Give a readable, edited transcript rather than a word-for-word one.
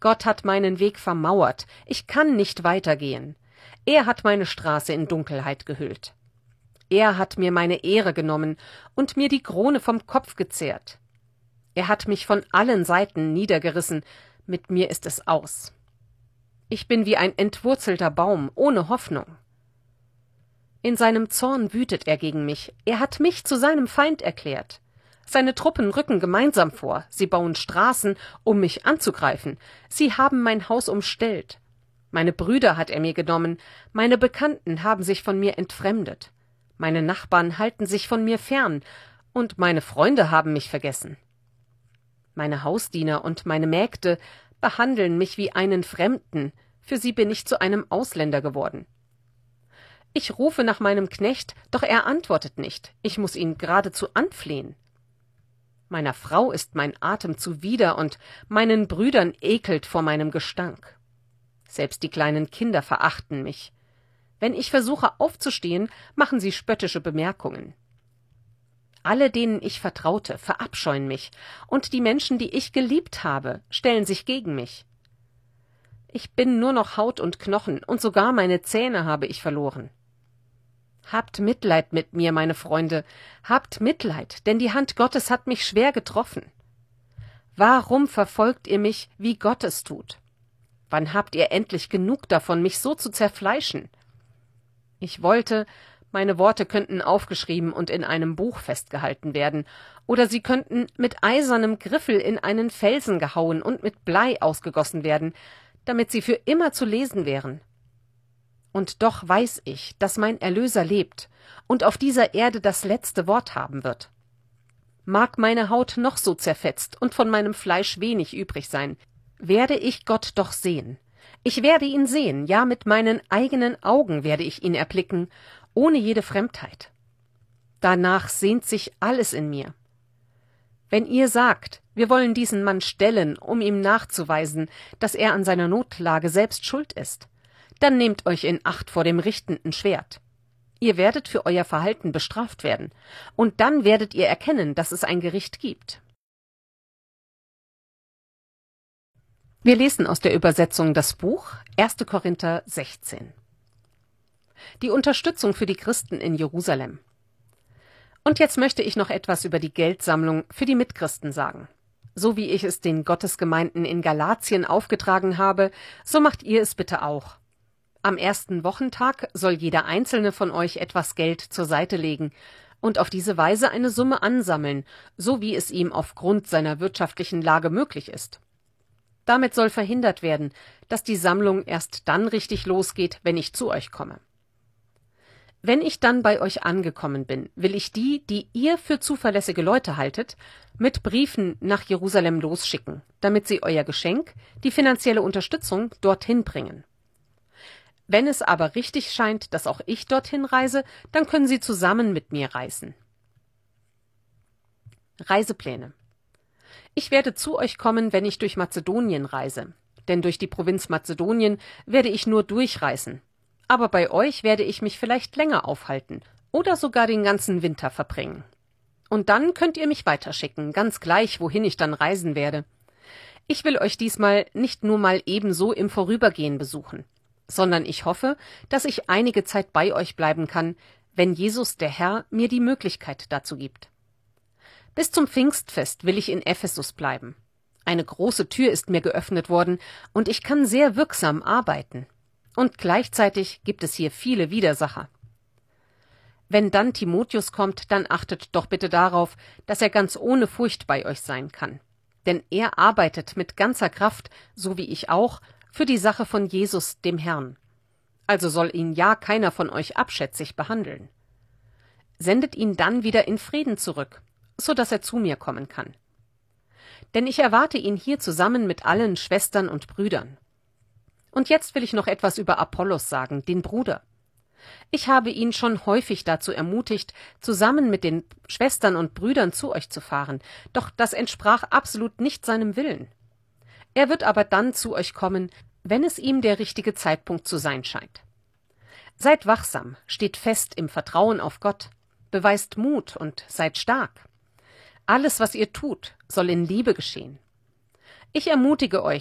Gott hat meinen Weg vermauert, ich kann nicht weitergehen. Er hat meine Straße in Dunkelheit gehüllt. Er hat mir meine Ehre genommen und mir die Krone vom Kopf gezehrt. Er hat mich von allen Seiten niedergerissen, mit mir ist es aus. Ich bin wie ein entwurzelter Baum, ohne Hoffnung. In seinem Zorn wütet er gegen mich, er hat mich zu seinem Feind erklärt. Seine Truppen rücken gemeinsam vor, sie bauen Straßen, um mich anzugreifen, sie haben mein Haus umstellt. Meine Brüder hat er mir genommen, meine Bekannten haben sich von mir entfremdet. Meine Nachbarn halten sich von mir fern, und meine Freunde haben mich vergessen. Meine Hausdiener und meine Mägde behandeln mich wie einen Fremden, für sie bin ich zu einem Ausländer geworden. Ich rufe nach meinem Knecht, doch er antwortet nicht, ich muss ihn geradezu anflehen. Meiner Frau ist mein Atem zuwider und meinen Brüdern ekelt vor meinem Gestank. Selbst die kleinen Kinder verachten mich. Wenn ich versuche aufzustehen, machen sie spöttische Bemerkungen. Alle, denen ich vertraute, verabscheuen mich, und die Menschen, die ich geliebt habe, stellen sich gegen mich. Ich bin nur noch Haut und Knochen, und sogar meine Zähne habe ich verloren. Habt Mitleid mit mir, meine Freunde, habt Mitleid, denn die Hand Gottes hat mich schwer getroffen. Warum verfolgt ihr mich, wie Gott es tut? Wann habt ihr endlich genug davon, mich so zu zerfleischen? Ich wollte, meine Worte könnten aufgeschrieben und in einem Buch festgehalten werden, oder sie könnten mit eisernem Griffel in einen Felsen gehauen und mit Blei ausgegossen werden, damit sie für immer zu lesen wären. Und doch weiß ich, dass mein Erlöser lebt und auf dieser Erde das letzte Wort haben wird. Mag meine Haut noch so zerfetzt und von meinem Fleisch wenig übrig sein, werde ich Gott doch sehen. Ich werde ihn sehen, ja, mit meinen eigenen Augen werde ich ihn erblicken, ohne jede Fremdheit. Danach sehnt sich alles in mir. Wenn ihr sagt, wir wollen diesen Mann stellen, um ihm nachzuweisen, dass er an seiner Notlage selbst schuld ist, dann nehmt euch in Acht vor dem richtenden Schwert. Ihr werdet für euer Verhalten bestraft werden, und dann werdet ihr erkennen, dass es ein Gericht gibt. Wir lesen aus der Übersetzung das Buch 1. Korinther 16. Die Unterstützung für die Christen in Jerusalem. Und jetzt möchte ich noch etwas über die Geldsammlung für die Mitchristen sagen. So wie ich es den Gottesgemeinden in Galatien aufgetragen habe, so macht ihr es bitte auch. Am ersten Wochentag soll jeder einzelne von euch etwas Geld zur Seite legen und auf diese Weise eine Summe ansammeln, so wie es ihm aufgrund seiner wirtschaftlichen Lage möglich ist. Damit soll verhindert werden, dass die Sammlung erst dann richtig losgeht, wenn ich zu euch komme. Wenn ich dann bei euch angekommen bin, will ich die, die ihr für zuverlässige Leute haltet, mit Briefen nach Jerusalem losschicken, damit sie euer Geschenk, die finanzielle Unterstützung, dorthin bringen. Wenn es aber richtig scheint, dass auch ich dorthin reise, dann können Sie zusammen mit mir reisen. Reisepläne. Ich werde zu euch kommen, wenn ich durch Mazedonien reise, denn durch die Provinz Mazedonien werde ich nur durchreisen. Aber bei euch werde ich mich vielleicht länger aufhalten oder sogar den ganzen Winter verbringen. Und dann könnt ihr mich weiterschicken, ganz gleich, wohin ich dann reisen werde. Ich will euch diesmal nicht nur mal ebenso im Vorübergehen besuchen, sondern ich hoffe, dass ich einige Zeit bei euch bleiben kann, wenn Jesus der Herr mir die Möglichkeit dazu gibt. Bis zum Pfingstfest will ich in Ephesus bleiben. Eine große Tür ist mir geöffnet worden und ich kann sehr wirksam arbeiten. Und gleichzeitig gibt es hier viele Widersacher. Wenn dann Timotheus kommt, dann achtet doch bitte darauf, dass er ganz ohne Furcht bei euch sein kann. Denn er arbeitet mit ganzer Kraft, so wie ich auch, für die Sache von Jesus, dem Herrn. Also soll ihn ja keiner von euch abschätzig behandeln. Sendet ihn dann wieder in Frieden zurück, so dass er zu mir kommen kann. Denn ich erwarte ihn hier zusammen mit allen Schwestern und Brüdern. Und jetzt will ich noch etwas über Apollos sagen, den Bruder. Ich habe ihn schon häufig dazu ermutigt, zusammen mit den Schwestern und Brüdern zu euch zu fahren, doch das entsprach absolut nicht seinem Willen. Er wird aber dann zu euch kommen, wenn es ihm der richtige Zeitpunkt zu sein scheint. Seid wachsam, steht fest im Vertrauen auf Gott, beweist Mut und seid stark. Alles, was ihr tut, soll in Liebe geschehen. Ich ermutige euch,